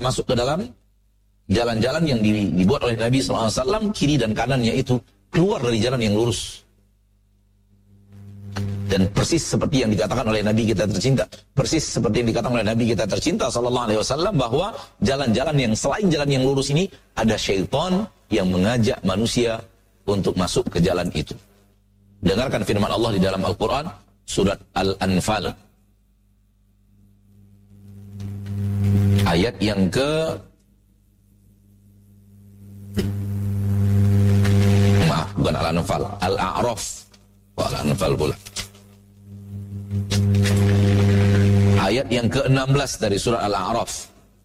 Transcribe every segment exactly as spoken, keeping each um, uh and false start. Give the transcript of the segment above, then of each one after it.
masuk ke dalam jalan-jalan yang dibuat oleh Nabi shallallahu alaihi wasallam, kiri dan kanannya itu keluar dari jalan yang lurus. Dan persis seperti yang dikatakan oleh Nabi kita tercinta, persis seperti yang dikatakan oleh Nabi kita tercinta sallallahu alaihi wasallam, bahwa jalan-jalan yang selain jalan yang lurus ini ada syaitan yang mengajak manusia untuk masuk ke jalan itu. Dengarkan firman Allah di dalam Al-Quran, surat Al-Anfal, ayat yang ke maaf bukan Al-Anfal, Al-A'raf. Al-Anfal pula. Ayat yang ke enam belas dari surah Al-A'raf.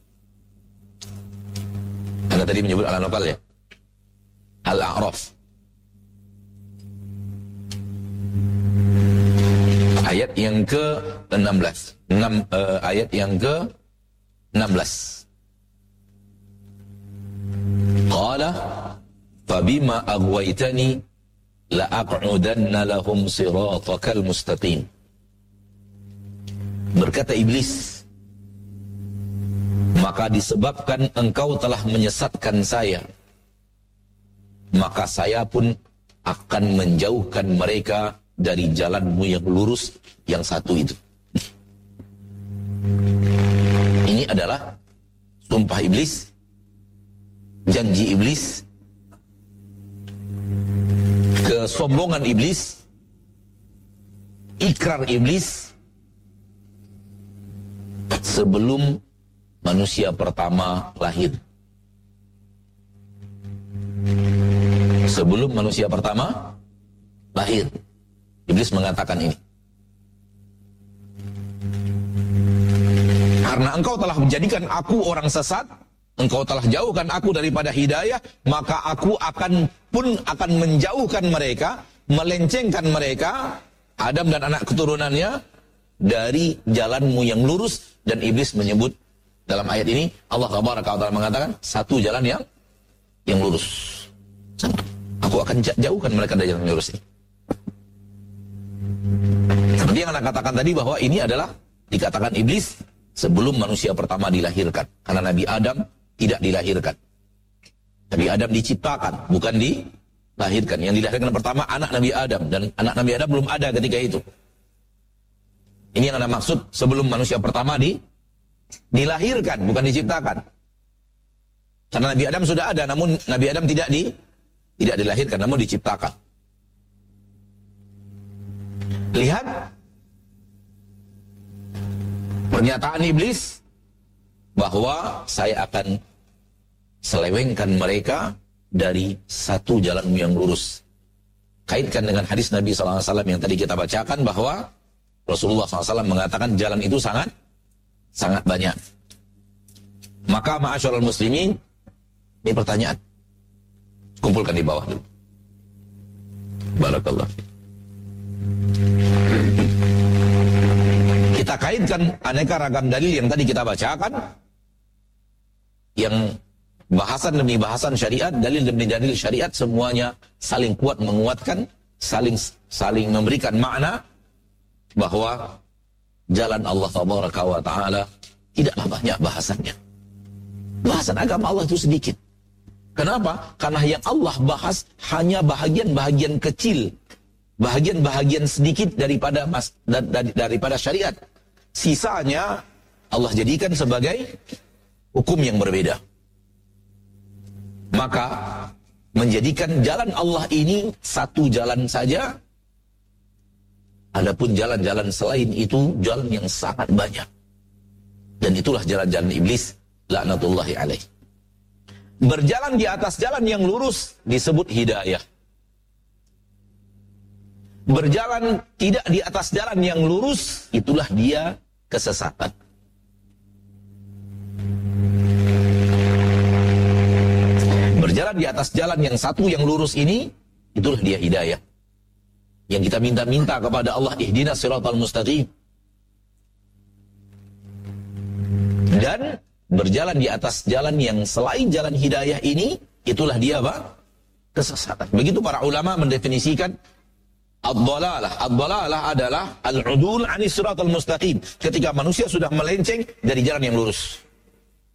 Anda tadi menyebut Al-Anfal ya? Al-A'raf. Ayat yang ke enam belas. enam, uh, ayat yang ke enam belas. Qala fabima aghwaytani la'aq'udanna lahum siratakal mustaqim. Berkata iblis, maka disebabkan engkau telah menyesatkan saya, maka saya pun akan menjauhkan mereka dari jalanmu yang lurus yang satu itu. Ini adalah sumpah iblis, janji iblis, kesombongan iblis, ikrar iblis sebelum manusia pertama lahir. Sebelum manusia pertama lahir, iblis mengatakan ini. Karena engkau telah menjadikan aku orang sesat, engkau telah jauhkan aku daripada hidayah, maka aku akan pun akan menjauhkan mereka, melencengkan mereka, Adam dan anak keturunannya, dari jalanmu yang lurus. Dan iblis menyebut dalam ayat ini, Allah Tabaraka wa Ta'ala mengatakan satu jalan yang yang lurus. Satu. Aku akan jauhkan mereka dari jalan yang lurus ini. Seperti yang Anda katakan tadi, bahwa ini adalah dikatakan iblis sebelum manusia pertama dilahirkan. Karena Nabi Adam tidak dilahirkan. Nabi Adam diciptakan, bukan dilahirkan. Yang dilahirkan pertama anak Nabi Adam, dan anak Nabi Adam belum ada ketika itu. Ini yang Anda maksud sebelum manusia pertama di, dilahirkan, bukan diciptakan. Karena Nabi Adam sudah ada, namun Nabi Adam tidak di, tidak dilahirkan, namun diciptakan. Lihat pernyataan iblis bahwa saya akan selewengkan mereka dari satu jalan yang lurus. Kaitkan dengan hadis Nabi shallallahu alaihi wasallam yang tadi kita bacakan, bahwa Rasulullah shallallahu alaihi wasallam mengatakan jalan itu sangat sangat banyak. Maka ma'asyiral muslimin, ini pertanyaan, kumpulkan di bawah dulu. Barakallah. Kita kaitkan aneka ragam dalil yang tadi kita bacakan, yang bahasan demi bahasan syariat, dalil demi dalil syariat, semuanya saling kuat menguatkan, saling saling memberikan makna bahwa jalan Allah Tabaraka wa Ta'ala tidaklah banyak bahasannya. Bahasan agama Allah itu sedikit. Kenapa? Karena yang Allah bahas hanya bahagian-bahagian kecil, bahagian-bahagian sedikit daripada mas, dar, daripada syariat. Sisanya Allah jadikan sebagai hukum yang berbeda. Maka menjadikan jalan Allah ini satu jalan saja. Adapun jalan-jalan selain itu jalan yang sangat banyak. Dan itulah jalan-jalan iblis, laknatullahi alaih. Berjalan di atas jalan yang lurus disebut hidayah. Berjalan tidak di atas jalan yang lurus, itulah dia kesesatan. Berjalan di atas jalan yang satu yang lurus ini, itulah dia hidayah. Yang kita minta-minta kepada Allah, ihdinas siratal mustaqim. Dan berjalan di atas jalan yang selain jalan hidayah ini, itulah dia apa? Kesesatan. Begitu para ulama mendefinisikan ad-dhalalah. Ad-dhalalah adalah al-udul anis siratal mustaqim. Ketika manusia sudah melenceng dari jalan yang lurus.